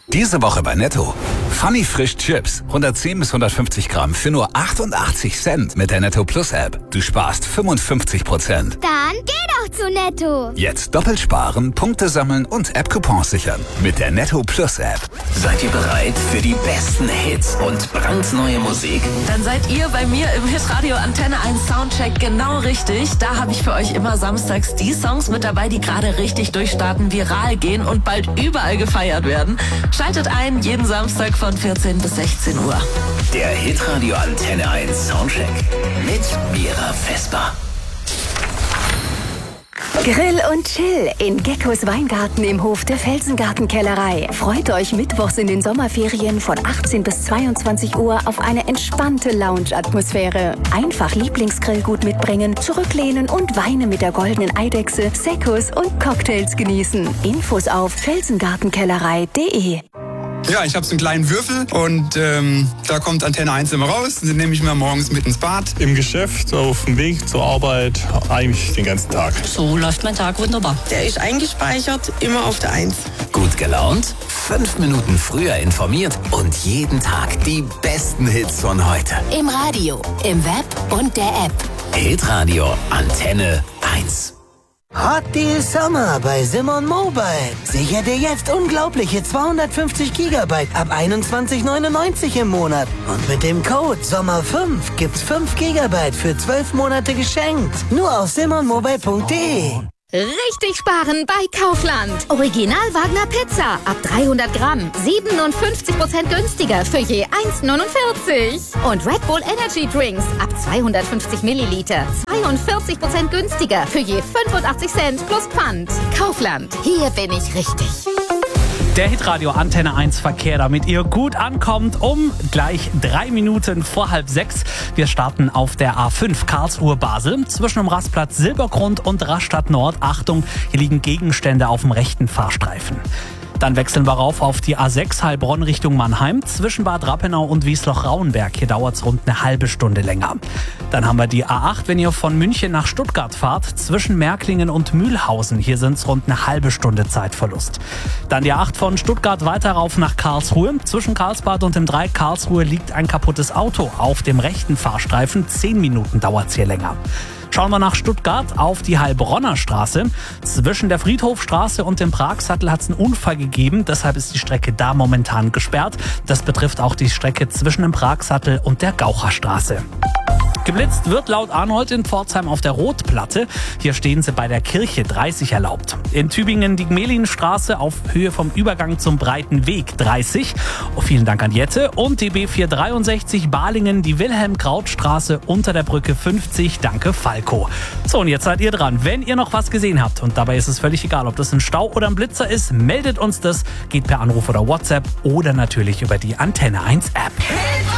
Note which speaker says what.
Speaker 1: Diese Woche bei Netto. Funny Frisch Chips. 110 bis 150 Gramm für nur 88 Cent mit der Netto Plus App. Du sparst 55%.
Speaker 2: Dann geh doch zu Netto.
Speaker 1: Jetzt doppelt sparen, Punkte sammeln und App-Coupons sichern. Mit der Netto Plus App.
Speaker 3: Seid ihr bereit für die besten Hits und brandneue Musik?
Speaker 4: Dann seid ihr bei mir im Hitradio Antenne 1 Soundcheck genau richtig. Da habe ich für euch immer samstags die Songs mit dabei, die gerade richtig durchstarten, viral gehen und bald überall gefeiert werden. Schaltet ein, jeden Samstag von 14 bis 16 Uhr.
Speaker 3: Der Hitradio Antenne 1 Soundcheck mit Mira Vesper.
Speaker 5: Grill und Chill in Geckos Weingarten im Hof der Felsengartenkellerei. Freut euch mittwochs in den Sommerferien von 18 bis 22 Uhr auf eine entspannte Lounge-Atmosphäre. Einfach Lieblingsgrillgut mitbringen, zurücklehnen und Weine mit der goldenen Eidechse, Seccos und Cocktails genießen. Infos auf felsengartenkellerei.de.
Speaker 6: Ja, ich habe so einen kleinen Würfel und da kommt Antenne 1 immer raus. Den nehme ich mir morgens mit ins Bad.
Speaker 7: Im Geschäft, auf dem Weg zur Arbeit, eigentlich den ganzen Tag.
Speaker 8: So läuft mein Tag wunderbar.
Speaker 9: Der ist eingespeichert, immer auf der 1.
Speaker 3: Gut gelaunt, 5 Minuten früher informiert und jeden Tag die besten Hits von heute.
Speaker 5: Im Radio, im Web und der App.
Speaker 3: Hitradio Antenne 1.
Speaker 10: Hot Deal Summer bei Simon Mobile. Sicher dir jetzt unglaubliche 250 GB ab 21,99 im Monat. Und mit dem Code SOMMER5 gibt's 5 GB für 12 Monate geschenkt. Nur auf simonmobile.de.
Speaker 2: Richtig sparen bei Kaufland. Original Wagner Pizza ab 300 Gramm. 57% günstiger für je 1,49. Und Red Bull Energy Drinks ab 250 Milliliter. 42% günstiger für je 85 Cent plus Pfand. Kaufland. Hier bin ich richtig.
Speaker 11: Der Hitradio Antenne 1 Verkehr, damit ihr gut ankommt, um gleich 3 Minuten vor 5:30. Wir starten auf der A5 Karlsruhe-Basel zwischen dem Rastplatz Silbergrund und Rastatt Nord. Achtung, hier liegen Gegenstände auf dem rechten Fahrstreifen. Dann wechseln wir rauf auf die A6 Heilbronn Richtung Mannheim zwischen Bad Rappenau und Wiesloch-Rauenberg. Hier dauert es rund eine halbe Stunde länger. Dann haben wir die A8, wenn ihr von München nach Stuttgart fahrt, zwischen Märklingen und Mühlhausen. Hier sind es rund eine halbe Stunde Zeitverlust. Dann die A8 von Stuttgart weiter rauf nach Karlsruhe. Zwischen Karlsbad und dem Dreieck Karlsruhe liegt ein kaputtes Auto auf dem rechten Fahrstreifen. 10 Minuten dauert es hier länger. Schauen wir nach Stuttgart auf die Heilbronner Straße. Zwischen der Friedhofstraße und dem Pragsattel hat es einen Unfall gegeben. Deshalb ist die Strecke da momentan gesperrt. Das betrifft auch die Strecke zwischen dem Pragsattel und der Gaucherstraße. Geblitzt wird laut Arnold in Pforzheim auf der Rotplatte. Hier stehen sie bei der Kirche 30 erlaubt. In Tübingen die Gmelinstraße auf Höhe vom Übergang zum Breiten Weg 30. Oh, vielen Dank an Jette. Und die B463 Balingen, die Wilhelm-Kraut-Straße unter der Brücke 50. Danke Falco. So, und jetzt seid ihr dran. Wenn ihr noch was gesehen habt, und dabei ist es völlig egal, ob das ein Stau oder ein Blitzer ist, meldet uns das. Geht per Anruf oder WhatsApp oder natürlich über die Antenne 1 App.